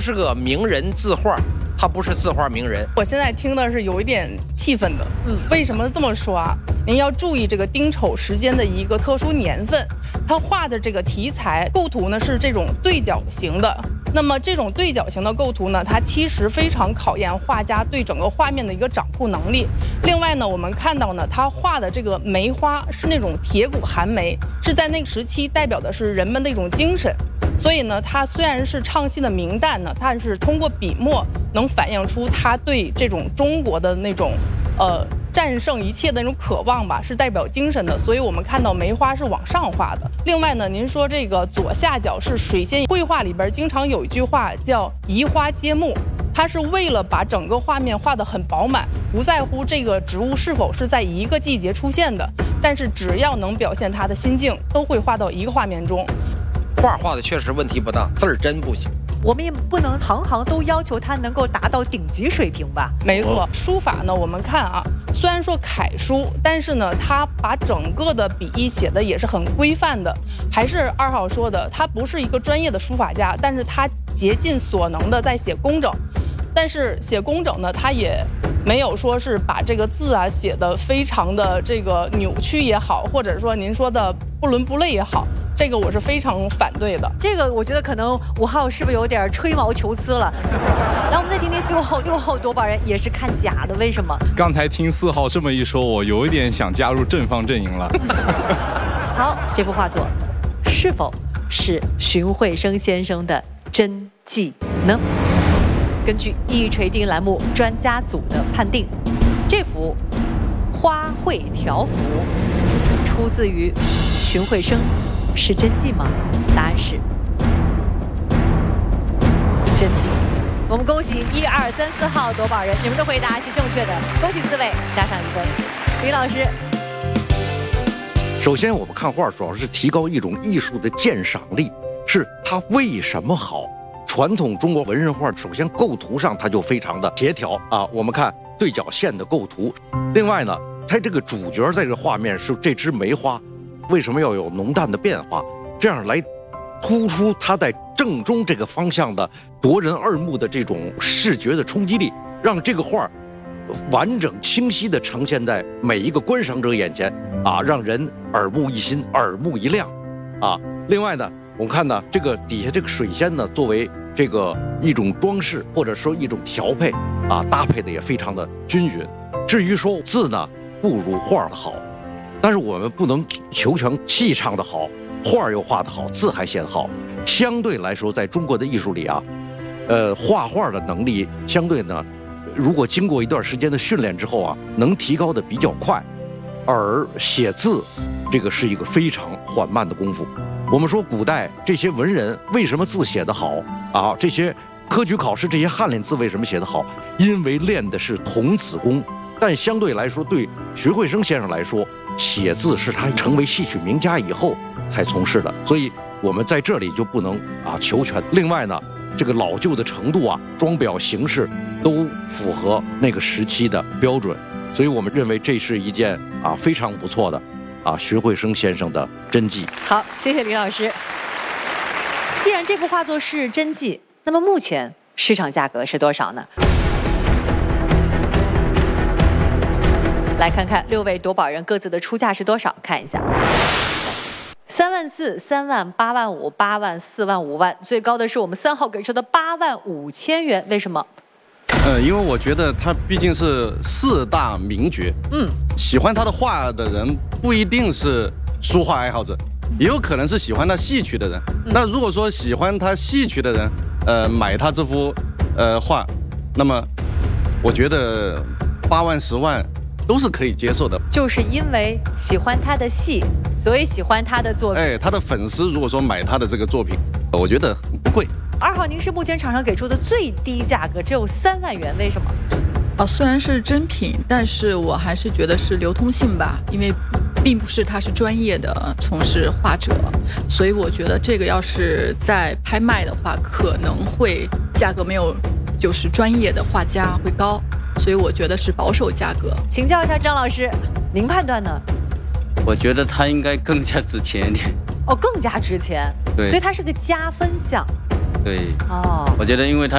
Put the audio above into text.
是个名人字画，他不是字画名人。 我现在听的是有一点气愤的。为什么这么说啊？您要注意这个丁丑时间的一个特殊年份，他画的这个题材构图呢是这种对角形的。那么这种对角形的构图呢，它其实非常考验画家对整个画面的一个掌控能力。另外呢，我们看到呢，他画的这个梅花是那种铁骨寒梅，是在那个时期代表的是人们的一种精神。所以呢，他虽然是唱戏的名旦呢，但是通过笔墨能反映出他对这种中国的那种战胜一切的那种渴望吧，是代表精神的。所以我们看到梅花是往上画的。另外呢，您说这个左下角是水仙，绘画里边经常有一句话叫移花接木，它是为了把整个画面画得很饱满，不在乎这个植物是否是在一个季节出现的，但是只要能表现他的心境，都会画到一个画面中。 画的确实问题不大，字儿真不行。 我们也不能行行都要求它能够达到顶级水平吧？ 没错，书法呢，我们看啊，虽然说楷书，但是呢，它把整个的笔意写的也是很规范的。还是2号说的，他不是一个专业的书法家，但是他竭尽所能的在写工整。但是写工整呢，他也没有说是把这个字啊写的非常的这个扭曲也好，或者说您说的不伦不类也好，这个我是非常反对的。 这个我觉得可能5号是不是有点吹毛求疵了？来，我们再听听6号夺宝人也是看假的，为什么？ 刚才听4号这么一说，我有一点想加入正方阵营了。 好，这幅画作是否是荀慧生先生的真迹呢？根据一锤定栏目专家组的判定，这幅花卉条幅出自于荀慧生，是真迹吗？答案是真迹。我们恭喜1、2、3、4号夺宝人，你们的回答是正确的，恭喜4位，加上1分。李老师， 首先我们看画主要是提高一种艺术的鉴赏力，是它为什么好。传统中国文人画首先构图上它就非常的协调啊，我们看对角线的构图。另外呢，它这个主角在这个画面是这枝梅花，为什么要有浓淡的变化？这样来突出它在正中这个方向的夺人耳目的这种视觉的冲击力，让这个画完整清晰地呈现在每一个观赏者眼前啊，让人耳目一新、耳目一亮啊。另外呢，我们看呢，这个底下这个水仙呢，作为这个一种装饰或者说一种调配啊，搭配的也非常的均匀。至于说字呢，不如画的好，但是我们不能求全气唱的好，画又画的好，字还写得好。相对来说，在中国的艺术里啊，画画的能力相对呢，如果经过一段时间的训练之后啊，能提高的比较快，而写字这个是一个非常缓慢的功夫。我们说古代这些文人为什么字写得好啊？这些科举考试这些翰林字为什么写得好？因为练的是童子功。但相对来说，对荀慧生先生来说，写字是他成为戏曲名家以后才从事的，所以我们在这里就不能啊求全。另外呢，这个老旧的程度啊，装裱形式都符合那个时期的标准，所以我们认为这是一件啊非常不错的啊荀慧生先生的真迹。 好，谢谢李老师。既然这幅画作是真迹，那么目前市场价格是多少呢？来看看6位夺宝人各自的出价是多少，看一下。3万4、3万、8万5、8万、4万、5万，最高的是我们3号给出的8万5千元，为什么？ 因为我觉得他毕竟是4大名角，喜欢他的画的人不一定是书画爱好者，也有可能是喜欢他戏曲的人。那如果说喜欢他戏曲的人，买他这幅画，那么我觉得8万、10万都是可以接受的。 就是因为喜欢他的戏，所以喜欢他的作品。 他的粉丝如果说买他的这个作品，我觉得不贵。 2号，您是目前场上给出的最低价格，只有3万元，为什么？ 虽然是真品，但是我还是觉得是流通性吧，因为并不是他是专业的从事画者，所以我觉得这个要是在拍卖的话，可能会价格没有就是专业的画家会高，所以我觉得是保守价格。 请教一下张老师，您判断呢？ 我觉得它应该更加值钱一点。 更加值钱。 对， 所以它是个加分项。 对。我觉得因为它